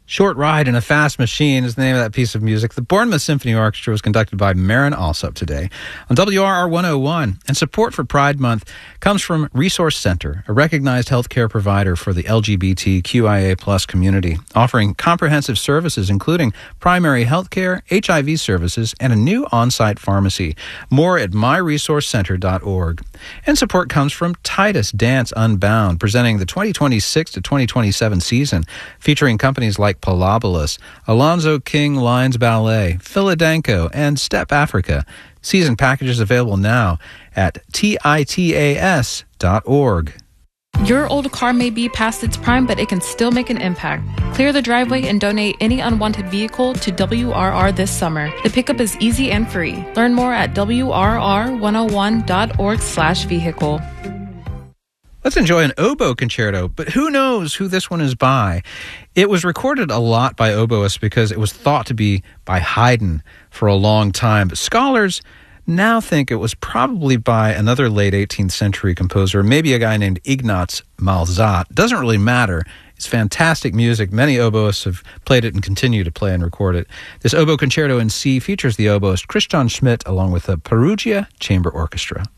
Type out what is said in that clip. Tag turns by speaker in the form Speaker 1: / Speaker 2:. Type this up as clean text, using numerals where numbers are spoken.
Speaker 1: Short Ride in a Fast Machine is the name of that piece of music. The Bournemouth Symphony Orchestra was conducted by Marin Alsop today on WRR 101. And support for Pride Month comes from Resource Center, a recognized healthcare provider for the LGBTQIA+ community, offering comprehensive services including primary healthcare, HIV services, and a new on-site pharmacy. More at myresourcecenter.org. And support comes from Titus Dance Unbound, presenting the 2026 to 2027 season, featuring companies like Palabolas, Alonzo King Lines Ballet, Philadanco, and Step Africa. Season packages available now at titas.org.
Speaker 2: Your old car may be past its prime, but it can still make an impact. Clear the driveway and donate any unwanted vehicle to WRR this summer. The pickup is easy and free. Learn more at WRR101.org/vehicle.
Speaker 1: Let's enjoy an oboe concerto, but who knows who this one is by? It was recorded a lot by oboists because it was thought to be by Haydn for a long time, but scholars now think it was probably by another late 18th century composer, maybe a guy named Ignaz Malzat. Doesn't really matter. It's fantastic music. Many oboists have played it and continue to play and record it. This oboe concerto in C features the oboist Christian Schmidt along with the Perugia Chamber Orchestra.